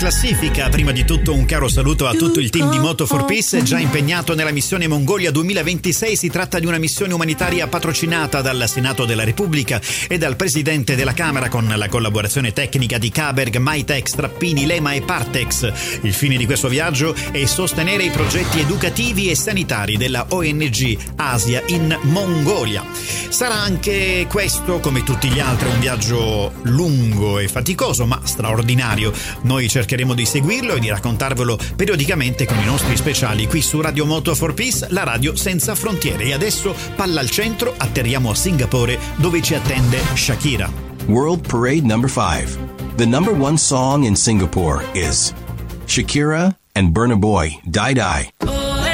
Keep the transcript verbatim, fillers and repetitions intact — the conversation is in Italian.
classifica. Prima di tutto un caro saluto a tutto il team di Moto for Peace già impegnato nella missione Mongolia duemilaventisei. Si tratta di una missione umanitaria patrocinata dal Senato della Repubblica e dal Presidente della Camera con la collaborazione tecnica di Kaberg, Maitec, Strappini, Lema e Partex. Il fine di questo viaggio è sostenere i progetti educativi e sanitari della O N G Asia in Mongolia. Sarà anche questo, come tutti gli altri, un viaggio lungo e faticoso ma straordinario. Noi cercheremo di seguirlo e di raccontarvelo periodicamente con i nostri speciali qui su Radio Moto for Peace, la radio senza frontiere. E adesso palla al centro, atterriamo a Singapore dove ci attende Shakira. World Parade number five. The number one song in Singapore is Shakira and Burna Boy, Die Die.